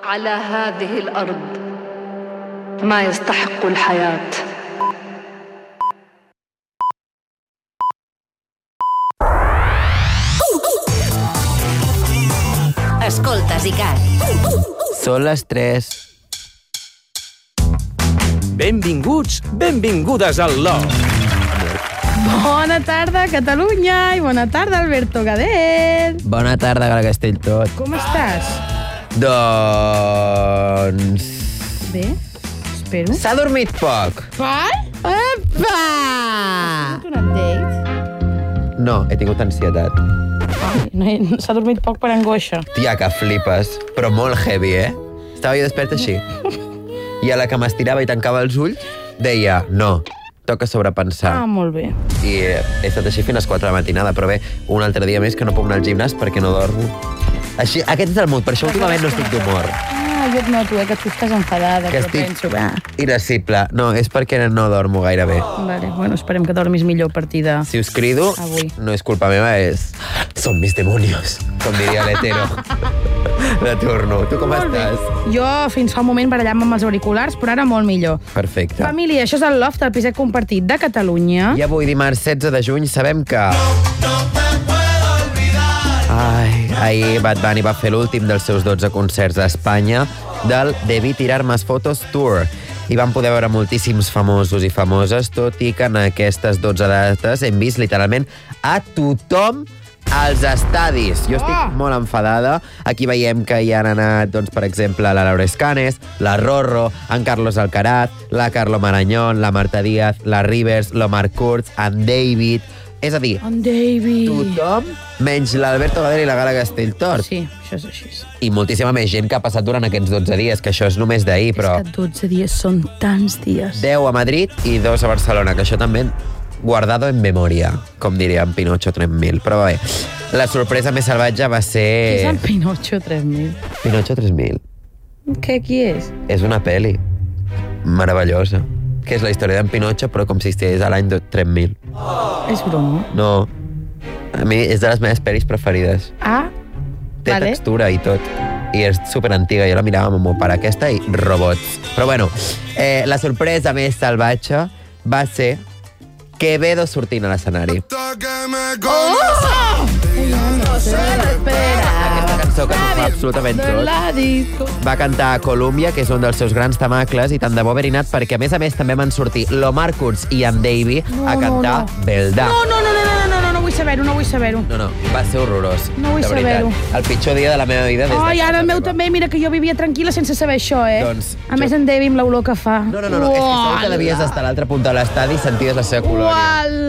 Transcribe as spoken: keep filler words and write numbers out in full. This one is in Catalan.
على هذه الأرض ما يستحق الحياة. Escoltes, Icat. Són les tres. Benvinguts, benvingudes al Loft. Bona tarda, Catalunya, i bona tarda, Alberto Gadet. Bona tarda, Gal Castelltot. Com estàs? Doncs... Bé, espero. S'ha dormit poc. Pai? Epa! Has tingut un update? No, he tingut ansietat. Ai, no he- s'ha dormit poc per angoixa. Tia, que flipes. Però molt heavy, eh? Estava jo desperta així. I a la que m'estirava i tancava els ulls, deia, no, toca sobrepensar. Ah, molt bé. I he estat així fins a les quatre de la matinada, però bé, un altre dia més que no puc anar al gimnàs perquè no dormo. Així, aquest és el mood, per això últimament no estic d'humor. Ah, jo et noto, eh, que tu estàs enfadada, Que però estic- penso, va. Irascible. No, és perquè no dormo gaire bé. Vale, bueno, esperem que dormis millor a partir de... Si us crido, Avui. no és culpa meva, és... Són mis demonios, com diria l'hetero. De turno. Tu com Molt bé. estàs? Jo fins fa un moment barallant-me amb els auriculars, però ara molt millor. Perfecte. Família, això és el Loft, el piset compartit de Catalunya. I avui, dimarts setze de juny, sabem que... Ai, ahir Bad Bunny va fer l'últim dels seus dotze concerts a Espanya del Debí tirar más fotos tour. I van poder veure moltíssims famosos i famoses, tot i que en aquestes dotze dates hem vist literalment a tothom als estadis. Jo estic Oh! molt enfadada. Aquí veiem que hi han anat, doncs, per exemple, la Laura Escanes, la Rorro, en Carlos Alcaraz, la Carlo Marañón, la Marta Díaz, la Rivers, l'Omar Kurz, en David... És a dir, En David. tothom menys l'Alberto Gader i la Gala Castelltort. Sí, això és així. I moltíssima més gent que ha passat durant aquests dotze dies, que això és només d'ahir, però... És que dotze dies són tants dies. deu a Madrid i dos a Barcelona, que això també guardado en memòria, com diria en Pinocho tres mil. Però bé, la sorpresa més salvatge va Qui és ser... en Pinocho tres mil? Pinocho tres mil. Què, qui és? És una pel·li meravellosa, que és la història d'en Pinocho, però com si estigués a l'any de tres mil. És broma? No, a mi és de les meves pel·lis preferides. Ah, Té vale. textura i tot. I és superantiga. Jo la mirava amb el meu pare, aquesta, i robots. Però bueno, eh, la sorpresa més salvatge va ser Quevedo sortint a l'escenari. Aquesta cançó que no fa absolutament tot. La disco. Va cantar a Columbia, que és un dels seus grans temacles, i tant de bo haver-hi anat, perquè a més a més també van sortir l'Omar Kurz i en Davey No, a no, cantar no. Belda. No, no, no, no, no, no, no, no vull saber-ho, no vull saber-ho. No, no, va ser horrorós. No vull de veritat. saber-ho. El pitjor dia de la meva vida des de Ai, ara casa el meu meva. també, mira que jo vivia tranquil·la sense saber això, eh? Doncs, a jo- més, en David amb l'olor que fa. No, no, no, no. és que segur que devies estar a l'altra punta de l'estadi i senties la seva colònia. Uala.